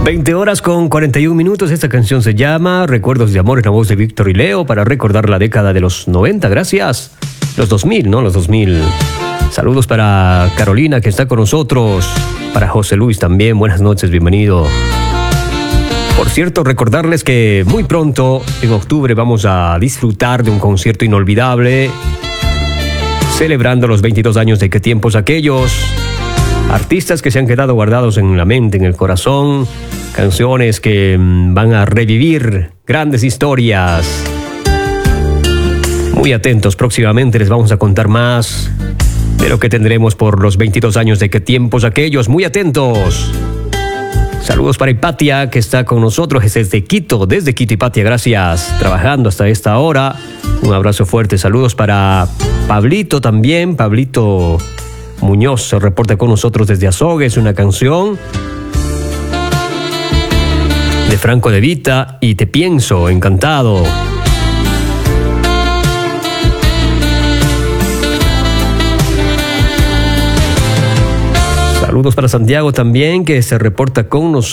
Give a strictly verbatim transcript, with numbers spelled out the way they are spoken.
veinte horas con cuarenta y un minutos. Esta canción se llama Recuerdos de Amor, en la voz de Víctor y Leo, para recordar la década de los noventa. Gracias. Los dos mil, ¿no? Los dos mil. Saludos para Carolina, que está con nosotros. Para José Luis también. Buenas noches, bienvenido. Por cierto, recordarles que muy pronto, en octubre, vamos a disfrutar de un concierto inolvidable, celebrando los veintidós años de Qué tiempos aquellos. Artistas que se han quedado guardados en la mente, en el corazón. Canciones que van a revivir grandes historias. Muy atentos, próximamente les vamos a contar más de lo que tendremos por los veintidós años de Qué tiempos aquellos. Muy atentos. Saludos para Hipatia, que está con nosotros desde Quito, desde Quito, Hipatia, gracias, trabajando hasta esta hora. Un abrazo fuerte. Saludos para Pablito también, Pablito Muñoz se reporta con nosotros desde Azogues. Una canción de Franco De Vita y Te pienso, encantado. Saludos para Santiago también, que se reporta con nosotros.